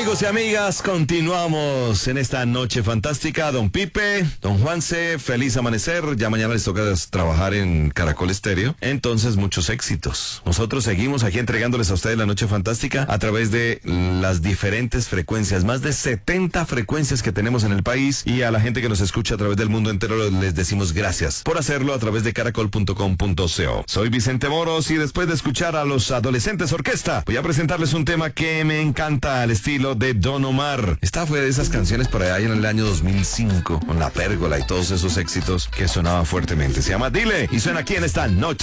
Amigos y amigas, continuamos en esta noche fantástica. Don Pipe, don Juanse, feliz amanecer. Ya mañana les toca trabajar en Caracol Estéreo. Entonces, muchos éxitos. Nosotros seguimos aquí entregándoles a ustedes la noche fantástica a través de las diferentes frecuencias. Más de 70 frecuencias que tenemos en el país. Y a la gente que nos escucha a través del mundo entero les decimos gracias por hacerlo a través de caracol.com.co. Soy Vicente Moros y después de escuchar a los Adolescentes Orquesta, voy a presentarles un tema que me encanta al estilo de Don Omar. Esta fue de esas canciones por allá en el año 2005, con La Pérgola y todos esos éxitos que sonaban fuertemente. Se llama Dile y suena aquí en esta noche